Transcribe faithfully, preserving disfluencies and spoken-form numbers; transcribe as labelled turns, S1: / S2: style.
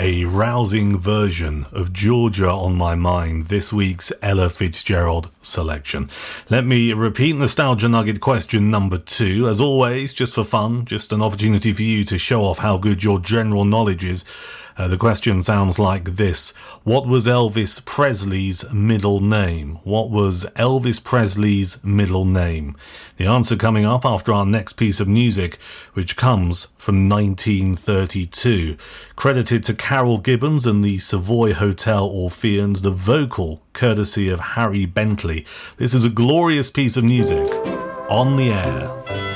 S1: a rousing version of Georgia on My Mind, this week's Ella Fitzgerald selection. Let me repeat Nostalgia Nugget question number two. As always, just for fun, just an opportunity for you to show off how good your general knowledge is. Uh, the question sounds like this. What was Elvis Presley's middle name? What was Elvis Presley's middle name? The answer coming up after our next piece of music, which comes from nineteen thirty-two. Credited to Carol Gibbons and the Savoy Hotel Orpheans, the vocal courtesy of Harry Bentley. This is a glorious piece of music on the air.